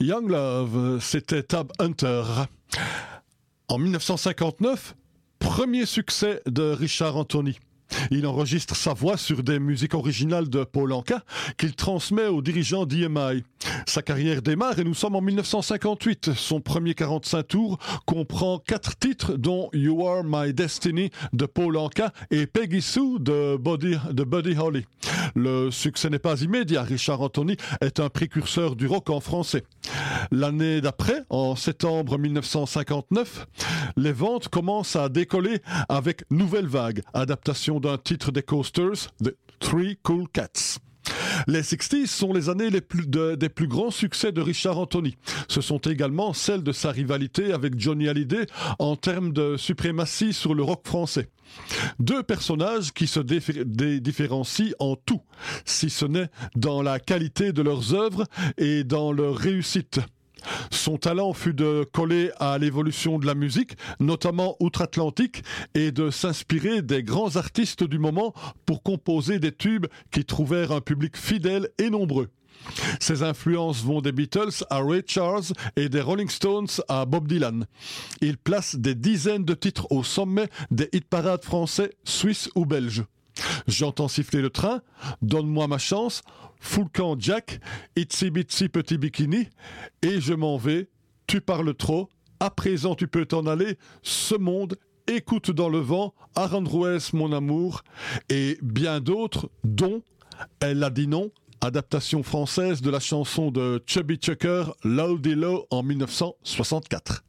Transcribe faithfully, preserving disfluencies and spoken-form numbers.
Young Love, c'était Tab Hunter. En dix-neuf cent cinquante-neuf, premier succès de Richard Anthony. Il enregistre sa voix sur des musiques originales de Paul Anka qu'il transmet au dirigeant d'E M I. Sa carrière démarre et nous sommes en dix-neuf cent cinquante-huit. Son premier quarante-cinq tours comprend quatre titres dont You Are My Destiny de Paul Anka et Peggy Sue de Buddy, de Buddy Holly. Le succès n'est pas immédiat. Richard Anthony est un précurseur du rock en français. L'année d'après, en septembre dix-neuf cent cinquante-neuf, les ventes commencent à décoller avec Nouvelle Vague, adaptation d'un titre des Coasters, The Three Cool Cats. Les sixties sont les années les plus de, des plus grands succès de Richard Anthony. Ce sont également celles de sa rivalité avec Johnny Hallyday en termes de suprématie sur le rock français. Deux personnages qui se défi- dé- différencient en tout, si ce n'est dans la qualité de leurs œuvres et dans leur réussite. Son talent fut de coller à l'évolution de la musique, notamment outre-Atlantique, et de s'inspirer des grands artistes du moment pour composer des tubes qui trouvèrent un public fidèle et nombreux. Ses influences vont des Beatles à Ray Charles et des Rolling Stones à Bob Dylan. Il place des dizaines de titres au sommet des hit-parades français, suisses ou belges. J'entends siffler le train, Donne-moi ma chance, Full Camp Jack, Itsy Bitsy Petit Bikini, et je m'en vais, Tu parles trop, à présent tu peux t'en aller, Ce monde, Écoute dans le vent, Aranjuez mon amour, et bien d'autres, dont Elle a dit non, adaptation française de la chanson de Chubby Checker, Low Low en dix-neuf cent soixante-quatre.